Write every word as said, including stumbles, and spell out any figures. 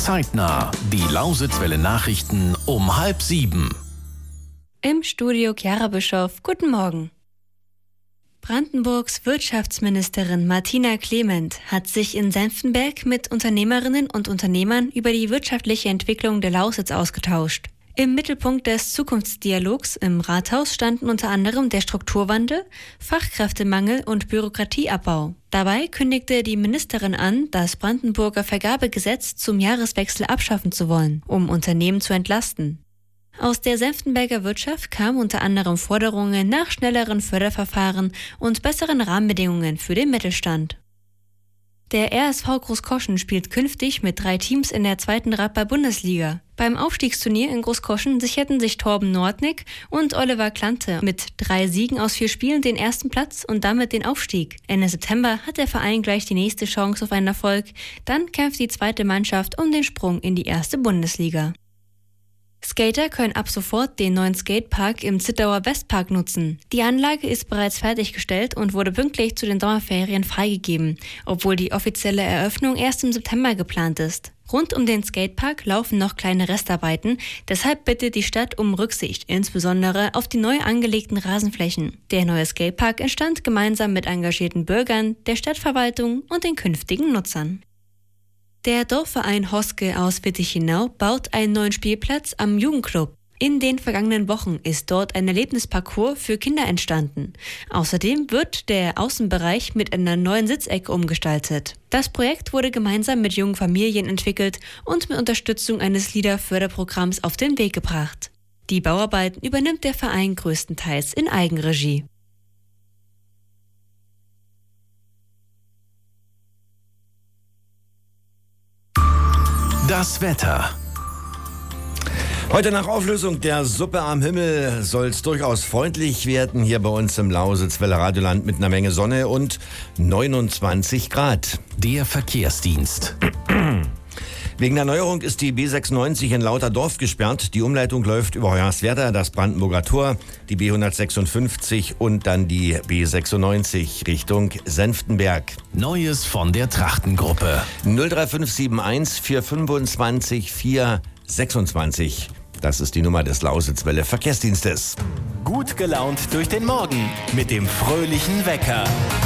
Zeitnah. Die Lausitzwelle Nachrichten um halb sieben. Im Studio Chiara Bischoff. Guten Morgen. Brandenburgs Wirtschaftsministerin Martina Clement hat sich in Senftenberg mit Unternehmerinnen und Unternehmern über die wirtschaftliche Entwicklung der Lausitz ausgetauscht. Im Mittelpunkt des Zukunftsdialogs im Rathaus standen unter anderem der Strukturwandel, Fachkräftemangel und Bürokratieabbau. Dabei kündigte die Ministerin an, das Brandenburger Vergabegesetz zum Jahreswechsel abschaffen zu wollen, um Unternehmen zu entlasten. Aus der Senftenberger Wirtschaft kamen unter anderem Forderungen nach schnelleren Förderverfahren und besseren Rahmenbedingungen für den Mittelstand. Der R S V Großkoschen spielt künftig mit drei Teams in der zweiten Radball-Bundesliga. Beim Aufstiegsturnier in Großkoschen sicherten sich Torben Nordnick und Oliver Klante mit drei Siegen aus vier Spielen den ersten Platz und damit den Aufstieg. Ende September hat der Verein gleich die nächste Chance auf einen Erfolg. Dann kämpft die zweite Mannschaft um den Sprung in die erste Bundesliga. Skater können ab sofort den neuen Skatepark im Zittauer Westpark nutzen. Die Anlage ist bereits fertiggestellt und wurde pünktlich zu den Sommerferien freigegeben, obwohl die offizielle Eröffnung erst im September geplant ist. Rund um den Skatepark laufen noch kleine Restarbeiten, deshalb bittet die Stadt um Rücksicht, insbesondere auf die neu angelegten Rasenflächen. Der neue Skatepark entstand gemeinsam mit engagierten Bürgern, der Stadtverwaltung und den künftigen Nutzern. Der Dorfverein Hoske aus Wittichenau baut einen neuen Spielplatz am Jugendclub. In den vergangenen Wochen ist dort ein Erlebnisparcours für Kinder entstanden. Außerdem wird der Außenbereich mit einer neuen Sitzecke umgestaltet. Das Projekt wurde gemeinsam mit jungen Familien entwickelt und mit Unterstützung eines LIDA-Förderprogramms auf den Weg gebracht. Die Bauarbeiten übernimmt der Verein größtenteils in Eigenregie. Das Wetter. Heute nach Auflösung der Suppe am Himmel soll es durchaus freundlich werden hier bei uns im Lausitzwelle Radioland mit einer Menge Sonne und neunundzwanzig Grad. Der Verkehrsdienst. Wegen der Neuerung ist die B sechsundneunzig in Lauterdorf gesperrt. Die Umleitung läuft über Hoyerswerda, das Brandenburger Tor, die B hundertsechsundfünfzig und dann die B sechsundneunzig Richtung Senftenberg. Neues von der Trachtengruppe. null drei fünf sieben eins vier fünfundzwanzig vier sechsundzwanzig. Das ist die Nummer des Lausitzwelle Verkehrsdienstes. Gut gelaunt durch den Morgen mit dem fröhlichen Wecker.